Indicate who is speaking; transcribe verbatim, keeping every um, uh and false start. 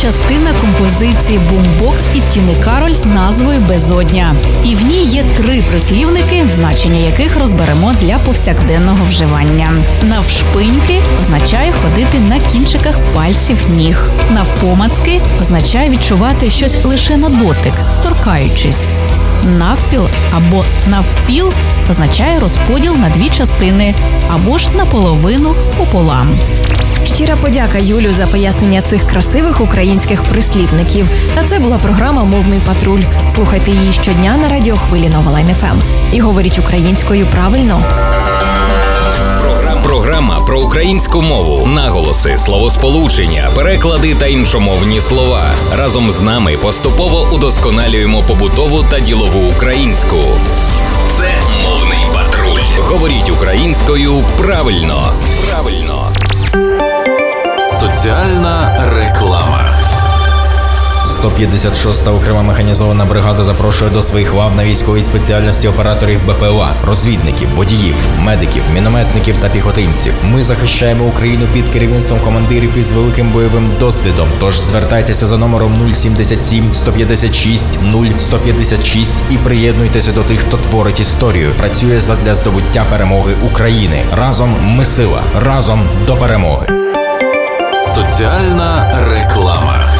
Speaker 1: частина композиції «Бумбокс» і Тіни Кароль з назвою «Безодня». І в ній є три прислівники, значення яких розберемо для повсякденного вживання. Навшпиньки означає ходити на кінчиках пальців ніг. Навпомацки означає відчувати щось лише на дотик, торкаючись. Навпіл або навпіл означає розподіл на дві частини або ж наполовину пополам.
Speaker 2: Щира подяка Юлю за пояснення цих красивих українських прислівників. А це була програма «Мовний патруль». Слухайте її щодня на радіохвилі Нова Лайн еф ем. І говоріть українською правильно.
Speaker 3: Програма про українську мову, наголоси, словосполучення, переклади та іншомовні слова. Разом з нами поступово удосконалюємо побутову та ділову українську. Це «Мовний патруль». Говоріть українською правильно. Правильно.
Speaker 4: Соціальна реклама.
Speaker 5: сто п'ятдесят шоста окрема механізована бригада запрошує до своїх лав на військовій спеціальності операторів Бе Пе О А, розвідників, водіїв, медиків, мінометників та піхотинців. Ми захищаємо Україну під керівництвом командирів із великим бойовим досвідом. Тож звертайтеся за номером нуль сімдесят сім сто п'ятдесят шість нуль сто п'ятдесят шість і приєднуйтеся до тих, хто творить історію, працює задля здобуття перемоги України. Разом ми сила, разом до перемоги.
Speaker 4: Соціальна реклама.